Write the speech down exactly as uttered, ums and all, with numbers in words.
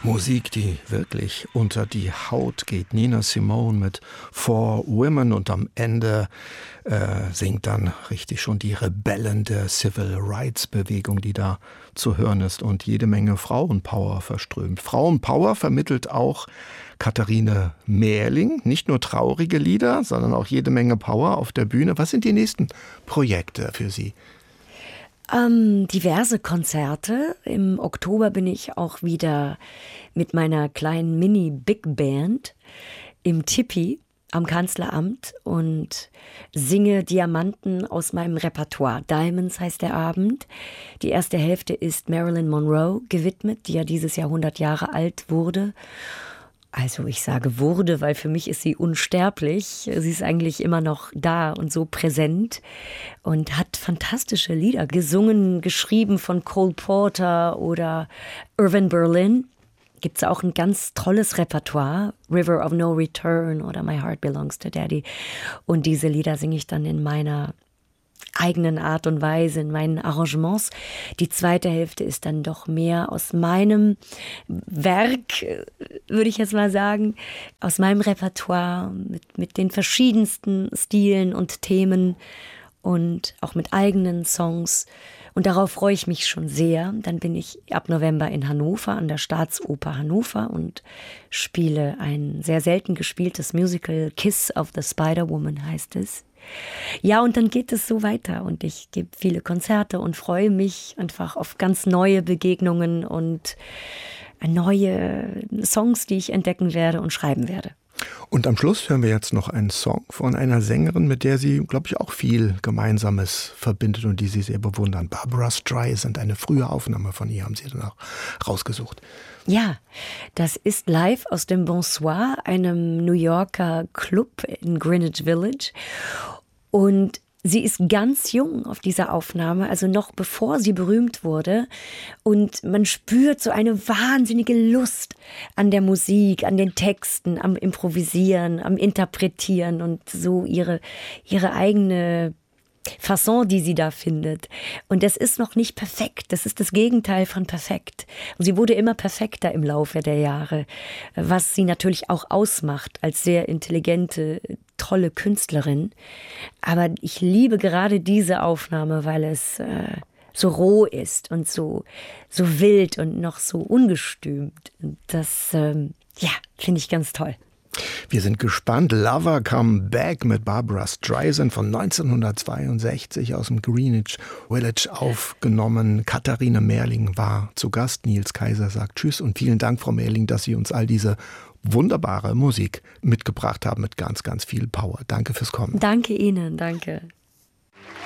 Musik, die wirklich unter die Haut geht. Nina Simone mit Four Women und am Ende äh, singt dann richtig schon die Rebellen der Civil Rights Bewegung, die da zu hören ist und jede Menge Frauenpower verströmt. Frauenpower vermittelt auch Katharine Mehrling. Nicht nur traurige Lieder, sondern auch jede Menge Power auf der Bühne. Was sind die nächsten Projekte für Sie? Ähm, diverse Konzerte. Im Oktober bin ich auch wieder mit meiner kleinen Mini-Big-Band im Tipi am Kanzleramt und singe Diamanten aus meinem Repertoire. Diamonds heißt der Abend. Die erste Hälfte ist Marilyn Monroe gewidmet, die ja dieses Jahr hundert Jahre alt wurde. Also ich sage wurde, weil für mich ist sie unsterblich. Sie ist eigentlich immer noch da und so präsent und hat fantastische Lieder gesungen, geschrieben von Cole Porter oder Irving Berlin. Gibt es auch ein ganz tolles Repertoire, River of No Return oder My Heart Belongs to Daddy. Und diese Lieder singe ich dann in meiner eigenen Art und Weise, in meinen Arrangements. Die zweite Hälfte ist dann doch mehr aus meinem Werk, würde ich jetzt mal sagen, aus meinem Repertoire mit, mit den verschiedensten Stilen und Themen und auch mit eigenen Songs. Und darauf freue ich mich schon sehr. Dann bin ich ab November in Hannover an der Staatsoper Hannover und spiele ein sehr selten gespieltes Musical, Kiss of the Spider-Woman heißt es. Ja, und dann geht es so weiter und ich gebe viele Konzerte und freue mich einfach auf ganz neue Begegnungen und neue Songs, die ich entdecken werde und schreiben werde. Und am Schluss hören wir jetzt noch einen Song von einer Sängerin, mit der Sie, glaube ich, auch viel Gemeinsames verbindet und die Sie sehr bewundern. Barbra Streisand, eine frühe Aufnahme von ihr haben Sie dann auch rausgesucht. Ja, das ist live aus dem Bonsoir, einem New Yorker Club in Greenwich Village. Und sie ist ganz jung auf dieser Aufnahme, also noch bevor sie berühmt wurde. Und man spürt so eine wahnsinnige Lust an der Musik, an den Texten, am Improvisieren, am Interpretieren und so ihre, ihre eigene Fasson, die sie da findet. Und das ist noch nicht perfekt. Das ist das Gegenteil von perfekt. Und sie wurde immer perfekter im Laufe der Jahre, was sie natürlich auch ausmacht als sehr intelligente, tolle Künstlerin. Aber ich liebe gerade diese Aufnahme, weil es äh, so roh ist und so, so wild und noch so ungestümt. Und das, ähm, ja, finde ich ganz toll. Wir sind gespannt. Lover Come Back mit Barbra Streisand von neunzehnhundertzweiundsechzig aus dem Greenwich Village aufgenommen. Katharine Mehrling war zu Gast. Nils Kaiser sagt Tschüss und vielen Dank, Frau Mehrling, dass Sie uns all diese wunderbare Musik mitgebracht haben mit ganz, ganz viel Power. Danke fürs Kommen. Danke Ihnen, danke.